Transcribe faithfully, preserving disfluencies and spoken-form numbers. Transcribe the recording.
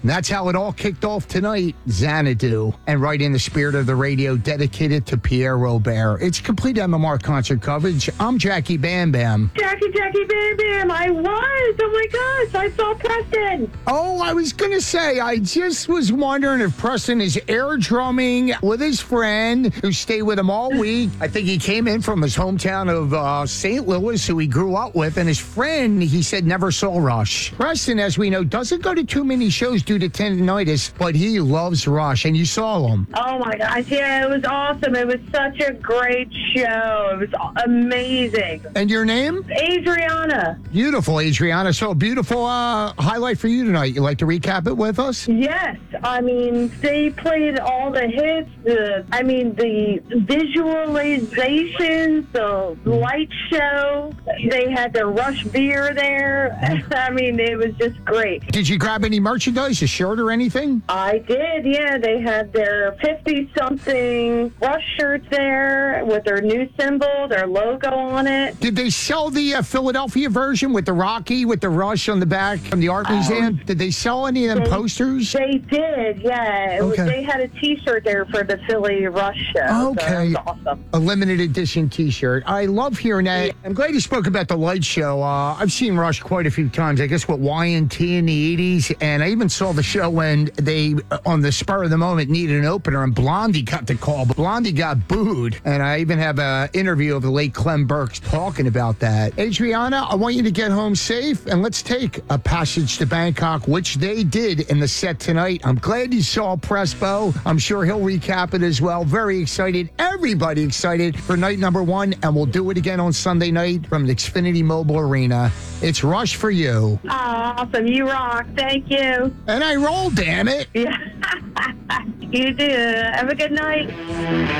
And that's how it all kicked off tonight, Xanadu. And right in the spirit of the radio, dedicated to Pierre Robert. It's complete M M R concert coverage. I'm Jackie Bam Bam. Jackie, Jackie Bam Bam, I was. Oh my gosh, I saw Preston. Oh, I was going to say, I just was wondering if Preston is air drumming with his friend who stayed with him all week. I think he came in from his hometown of uh, Saint Louis, who he grew up with. And his friend, he said, never saw Rush. Preston, as we know, doesn't go to too many shows due to tendinitis, but he loves Rush. And you saw him. Oh my gosh, yeah, it was awesome. It was such a great show. It was amazing. And your name? Adriana. Beautiful, Adriana. So a beautiful uh, highlight for you tonight. You like to recap it with us? Yes, I mean, they played all the hits, the, I mean, the visualizations, the light show. They had the Rush beer there. I mean, it was just great. Did you grab any merchandise, a shirt or anything? I did, yeah. They had their fifty-something Rush shirts there with their new symbol, their logo on it. Did they sell the uh, Philadelphia version with the Rocky, with the Rush on the back from the art museum? Um, did they sell any of them they, posters? They did, yeah. It okay. was, they had a T-shirt there for the Philly Rush show. Okay. So that was awesome. A limited edition T-shirt. I love hearing that. Yeah. I'm glad you spoke about the light show. Uh, I've seen Rush quite a few times, I guess with Y and T in the eighties, and I even saw the show when they, on the spur of the moment, needed an opener, and Blondie got the call, but Blondie got booed. And I even have an interview of the late Clem Burks talking about that. Adriana, I want you to get home safe, and let's take a passage to Bangkok, which they did in the set tonight. I'm glad you saw Prespo. I'm sure he'll recap it as well. Very excited. Everybody excited for night number one, and we'll do it again on Sunday night from the Xfinity Mobile Arena. It's Rush for you. Oh, awesome. You rock. Thank you. And I roll, damn it. Yeah. You do. Have a good night.